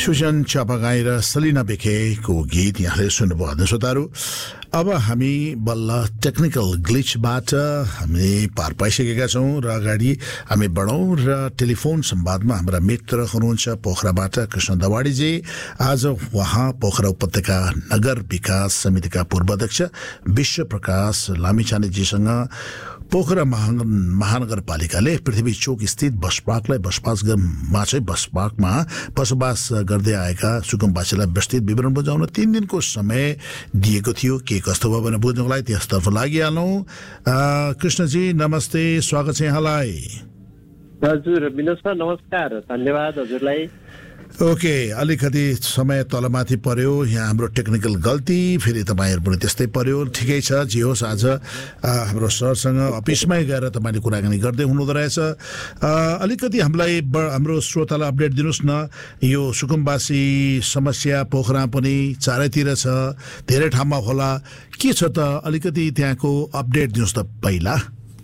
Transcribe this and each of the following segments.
सुजन चापागाई र सलिना बेखेको गीत यहाँले सुन्नुभयो श्रोताहरू। अब हामी बल्ल टेक्निकल ग्लिचबाट हामी पार पाइसकेका छौँ र अगाडि हामी बढौँ र टेलिफोन संवादमा हाम्रा मित्र हुनुहुन्छ पोखराबाट कृष्ण दवाडीजी। आज उहाँ पोखरा उपत्यका नगर विकास समितिका पूर्व अध्यक्ष विश्व प्रकाश लामिछानेजीसँग पोखरा महानगरपालिकाले पृथ्वी चोक स्थित बस पार्कलाई बस पार्कमा बसोबास गर्दै आएका सुकुम्बासीलाई विस्तृत विवरण बुझाउन 3 दिनको समय दिएको थियो। के कस्तो भयो भनेर बुझ्नको लागि त्यसतर्फ लागिहालौँ। कृष्णजी नमस्ते, स्वागत छ यहाँलाई। हजुर विनोद सर नमस्कार, धन्यवाद हजुरलाई। ओके, अलिकति समय तलमाथि पर्यो, यहाँ हाम्रो टेक्निकल गल्ती, फेरि तपाईँहरू पनि त्यस्तै पर्यो। ठिकै छ, जे होस् आज हाम्रो सरसँग अफिसमै गएर तपाईँले कुराकानी गर्दै हुनुहुँदो रहेछ। अलिकति हामीलाई हाम्रो श्रोतालाई अपडेट दिनुहोस् न। यो सुकुम्बासी समस्या पोखरा पनि चारैतिर छ, धेरै ठाउँमा होला, के छ त अलिकति त्यहाँको अपडेट दिनुहोस् त पहिला।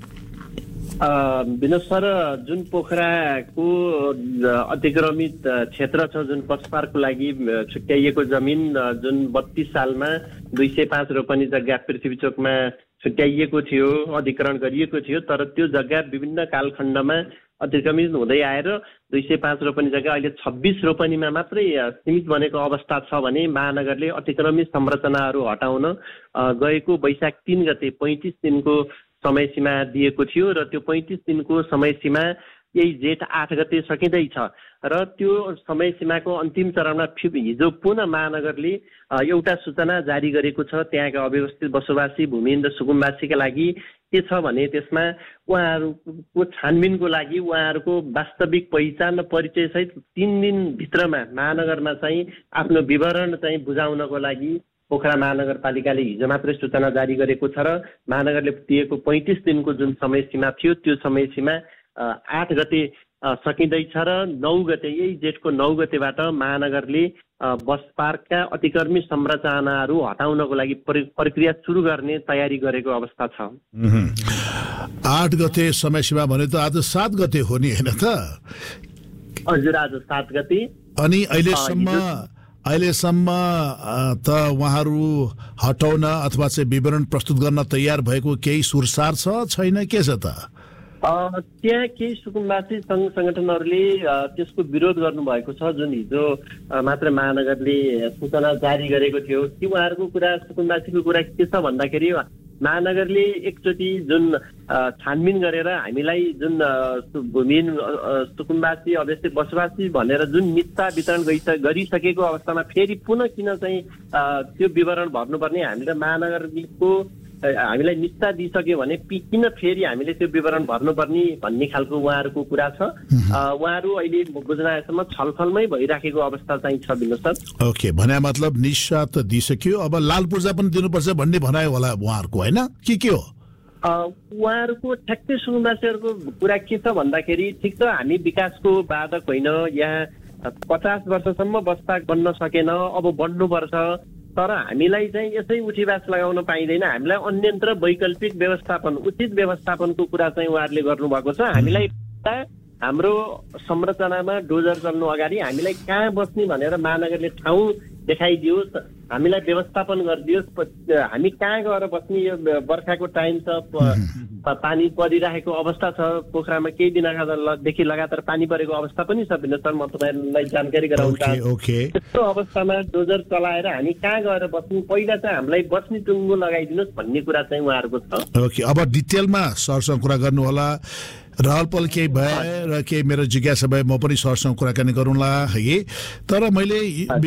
विनोद सर, जुन पोखराको अतिक्रमित क्षेत्र छ, जुन बस पार्कको लागि छुट्याइएको जमिन जुन 32 सालमा 205 रोपनी जग्गा पृथ्वी चोकमा छुट्याइएको थियो, अधिग्रहण गरिएको थियो, तर त्यो जग्गा विभिन्न कालखण्डमा अतिक्रमित हुँदै आएर 205 रोपनी जग्गा अहिले 26 रोपनीमा मात्रै सीमित बनेको अवस्था छ भने महानगरले अतिक्रमित संरचनाहरू हटाउन गएको वैशाख 3 गते 35 दिनको समय सीमा दिएको थियो र त्यो 35 दिनको समय सीमा यही जेठ 8 गते सकिँदैछ र त्यो समय सीमाको अन्तिम चरणमा हिजो पुनः महानगरले एउटा सूचना जारी गरेको छ। त्यहाँका अव्यवस्थित बसोबासी भूमिहीन र सुकुम्बासीका लागि के छ भने त्यसमा उहाँहरूको छानबिनको लागि उहाँहरूको वास्तविक पहिचान र परिचय सहित 3 दिनभित्रमा महानगरमा चाहिँ आफ्नो विवरण चाहिँ बुझाउनको लागि पोखरा महानगरपालिकाले हिजो मात्रै सूचना जारी गरेको छ र महानगरले दिएको 35 दिनको जुन समय सीमा थियो त्यो समय सीमा 8 गते सकिँदैछ र 9 गते यही जेठको 9 गतेबाट महानगरले बस पार्कका अतिक्रमित संरचनाहरू हटाउनको लागि प्रक्रिया सुरु गर्ने तयारी गरेको अवस्था छ। 8 गते समय सीमा भने त आज 7 गते हो नि, हैन त? हजुर, आज 7 गते। अनि अहिलेसम्म त उहाँहरू हटाउन अथवा चाहिँ विवरण प्रस्तुत गर्न तयार भएको केही सुरसार छ छैन, के छ त? त्यहाँ केही सुकुम्बासी सङ्घ संगठनहरूले त्यसको विरोध गर्नुभएको छ। जुन हिजो मात्र महानगरले सूचना जारी गरेको थियो कि उहाँहरूको कुरा, सुकुम्बासीको कुरा के छ भन्दाखेरि महानगरले एकचोटि जुन छानबिन गरेर हामीलाई जुन भूमिहीन सुकुम्बासी अव्यवस्थित बसोबासी भनेर जुन निस्ता वितरण गरिसकेको अवस्थामा फेरि पुनः किन चाहिँ त्यो विवरण भर्नुपर्ने, हामीले महानगरको हामीलाई निस्ता दिइसक्यो भने किन फेरि हामीले त्यो विवरण भर्नुपर्ने भन्ने खालको उहाँहरूको कुरा छ। उहाँहरू अहिले बुझ्न आएसम्म छलफलमै भइराखेको अवस्था चाहिँ छ विनोद सर। ओके, भने मतलब निस्ता त दिइसक्यो, अब लाल पूर्जा पनि दिनुपर्छ भन्ने भनाइ होला उहाँहरूको, होइन के हो? उहाँहरूको ठ्याक्कै सुकुम्बासीहरूको कुरा के छ भन्दाखेरि, ठिक छ हामी विकासको बाधक होइन, यहाँ 50 वर्षसम्म बस पार्क बन्न सकेन, अब बन्नुपर्छ, तर हामीलाई चाहिँ यसै उठीबास लगाउन पाइँदैन। हामीलाई अन्यन्त्र वैकल्पिक व्यवस्थापन, उचित व्यवस्थापनको कुरा चाहिँ उहाँहरूले गर्नुभएको छ। हामीलाई हाम्रो संरचनामा डोजर चल्नु अगाडि हामीलाई कहाँ बस्ने भनेर महानगरले ठाउँ देखाइदियोस्, हामीलाई व्यवस्थापन गरिदियोस्, हामी कहाँ गएर बस्ने। यो बर्खाको टाइम छ, पानी परिरहेको अवस्था छ, पोखरामा केही दिनदेखि लगातार पानी परेको अवस्था पनि छ विनोद सर, म तपाईँलाई जानकारी गराउन चाहन्छु। त्यस्तो अवस्थामा डोजर चलाएर हामी कहाँ गएर बस्ने, पहिला चाहिँ हामीलाई बस्ने टुङ्गो लगाइदिनुहोस् भन्ने कुरा चाहिँ उहाँहरूको छ। ओके, अब डिटेलमा सरसँग कुरा गर्नु होला। रहलपहल केही भए र केही मेरो जिज्ञासा भए म पनि सरसँग कुराकानी गरौँला है। तर मैले